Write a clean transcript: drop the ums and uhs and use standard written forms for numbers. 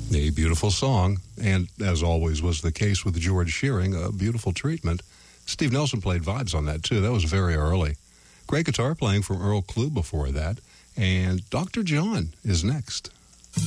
A beautiful song, and as always was the case with George Shearing, a beautiful treatment. Steve Nelson played vibes on that, too. That was very early. Great guitar playing from Earl Klugh before that, and Dr. John is next.